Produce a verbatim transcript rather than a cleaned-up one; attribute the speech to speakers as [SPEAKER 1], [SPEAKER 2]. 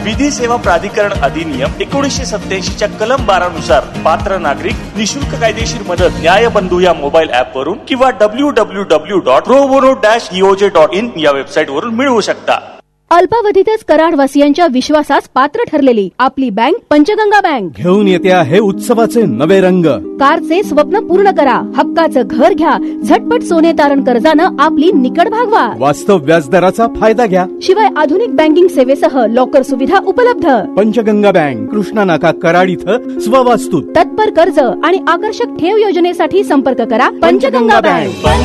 [SPEAKER 1] विधी सेवा प्राधिकरण अधिनियम एकोणीसशे सत्याऐंशी च्या कलम बारा नुसार पात्र नागरिक निशुल्क कायदेशीर मदत न्यायबंधू या मोबाईल ऍप वरून किंवा W W W dot pro bono dash ईओजे dot in या वेबसाईट वरून मिळवू शकता.
[SPEAKER 2] अल्पावधीतच कराडवासियांच्या विश्वासास पात्र ठरलेली आपली बँक पंचगंगा बँक
[SPEAKER 3] घेऊन येते आहे उत्सवाचे नवे रंग.
[SPEAKER 2] कारचे स्वप्न पूर्ण करा, हक्काचं घर घ्या, झटपट सोने तारण कर्जानं आपली निकड भागवा,
[SPEAKER 3] वास्तव व्याजदराचा फायदा घ्या.
[SPEAKER 2] शिवाय आधुनिक बँकिंग सेवेसह लॉकर सुविधा उपलब्ध.
[SPEAKER 3] पंचगंगा बँक कृष्णा नाका कराड इथं स्ववास्तू.
[SPEAKER 2] तत्पर कर्ज आणि आकर्षक ठेव योजनेसाठी संपर्क करा पंचगंगा बँक.